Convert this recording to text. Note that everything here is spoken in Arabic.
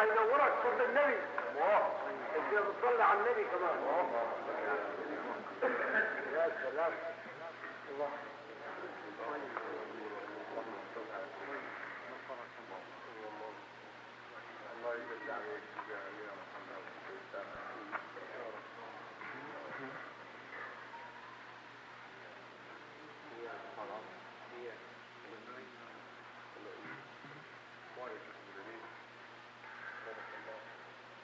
ينورك صوت النبي. انت بتصلي على النبي كمان. يا سلام. الله الله يجزاك.